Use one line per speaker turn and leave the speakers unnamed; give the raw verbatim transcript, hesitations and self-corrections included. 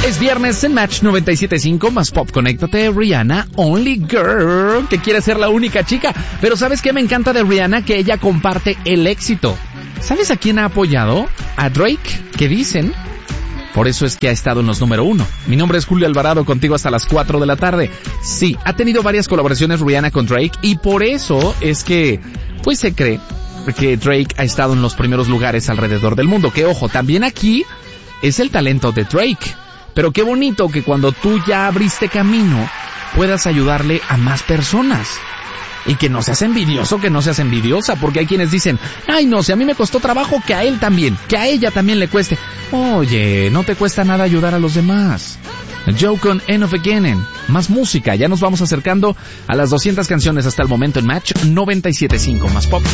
Es viernes en Match noventa y siete punto cinco más Pop. Conéctate, Rihanna, Only Girl, que quiere ser la única chica. Pero ¿sabes qué me encanta de Rihanna? Que ella comparte el éxito. ¿Sabes a quién ha apoyado? A Drake, que dicen... Por eso es que ha estado en los número uno. Mi nombre es Julio Alvarado, contigo hasta las cuatro de la tarde. Sí, ha tenido varias colaboraciones Rihanna con Drake y por eso es que, pues se cree que Drake ha estado en los primeros lugares alrededor del mundo. Que ojo, también aquí es el talento de Drake. Pero qué bonito que cuando tú ya abriste camino, puedas ayudarle a más personas. Y que no seas envidioso, que no seas envidiosa, porque hay quienes dicen, ay no, si a mí me costó trabajo, que a él también, que a ella también le cueste. Oye, no te cuesta nada ayudar a los demás. Joe con End of Beginning. Más música, ya nos vamos acercando a las doscientas canciones hasta el momento en Match noventa y siete punto cinco más Pop.